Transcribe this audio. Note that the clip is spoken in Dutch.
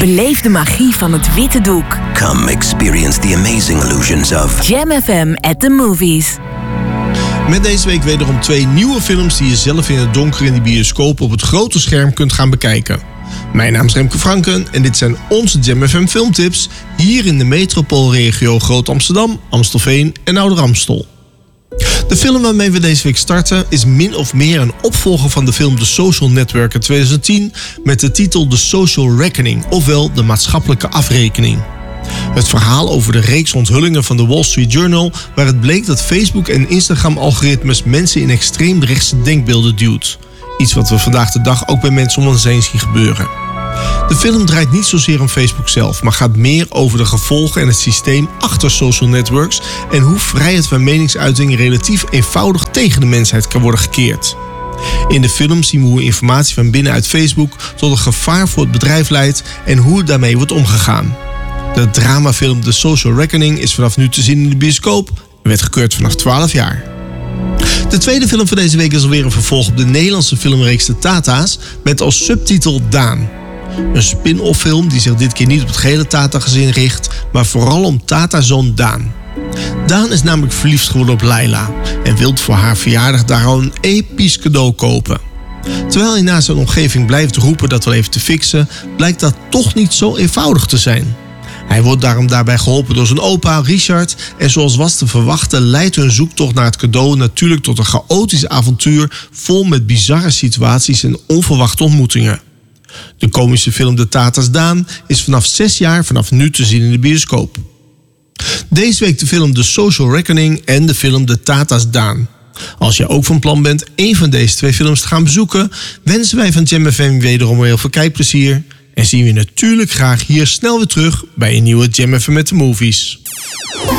Beleef de magie van het witte doek. Come experience the amazing illusions of Jam FM at the movies. Met deze week wederom 2 nieuwe films die je zelf in het donker in de bioscoop op het grote scherm kunt gaan bekijken. Mijn naam is Remke Franken en dit zijn onze Jam FM filmtips hier in de metropoolregio Groot Amsterdam, Amstelveen en Ouder Amstel. De film waarmee we deze week starten is min of meer een opvolger van de film The Social Network uit 2010 met de titel The Social Reckoning, ofwel de maatschappelijke afrekening. Het verhaal over de reeks onthullingen van de Wall Street Journal waar het bleek dat Facebook en Instagram-algoritmes mensen in extreem rechtse denkbeelden duwt. Iets wat we vandaag de dag ook bij mensen om ons heen zien gebeuren. De film draait niet zozeer om Facebook zelf, maar gaat meer over de gevolgen en het systeem achter social networks en hoe vrijheid van meningsuiting relatief eenvoudig tegen de mensheid kan worden gekeerd. In de film zien we hoe informatie van binnenuit Facebook tot een gevaar voor het bedrijf leidt en hoe daarmee wordt omgegaan. De dramafilm The Social Reckoning is vanaf nu te zien in de bioscoop en werd gekeurd vanaf 12 jaar. De tweede film van deze week is alweer een vervolg op de Nederlandse filmreeks De Tata's met als subtitel Daan. Een spin-off film die zich dit keer niet op het gehele Tata-gezin richt, maar vooral om Tata-zoon Daan. Daan is namelijk verliefd geworden op Laila en wil voor haar verjaardag daarom een episch cadeau kopen. Terwijl hij naast zijn omgeving blijft roepen dat wel even te fixen, blijkt dat toch niet zo eenvoudig te zijn. Hij wordt daarom daarbij geholpen door zijn opa Richard en zoals was te verwachten leidt hun zoektocht naar het cadeau natuurlijk tot een chaotisch avontuur vol met bizarre situaties en onverwachte ontmoetingen. De komische film De Tata's Daan is vanaf 6 jaar vanaf nu te zien in de bioscoop. Deze week de film The Social Reckoning en de film De Tata's Daan. Als je ook van plan bent één van deze 2 films te gaan bezoeken, wensen wij van Jam FM wederom heel veel kijkplezier. En zien we je natuurlijk graag hier snel weer terug bij een nieuwe Jam FM at the Movies.